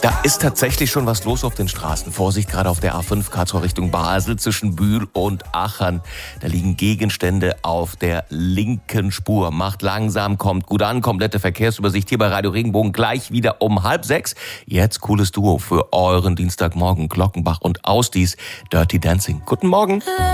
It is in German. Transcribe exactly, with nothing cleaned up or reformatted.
Da ist tatsächlich schon was los auf den Straßen. Vorsicht, gerade auf der A fünf Karlsruhe Richtung Basel zwischen Bühl und Aachen. Da liegen Gegenstände auf der linken Spur. Macht langsam, kommt gut an. Komplette Verkehrsübersicht hier bei Radio Regenbogen gleich wieder um halb sechs. Jetzt cooles Duo für euren Dienstagmorgen. Glockenbach und Ausdies, Dirty Dancing. Guten Morgen.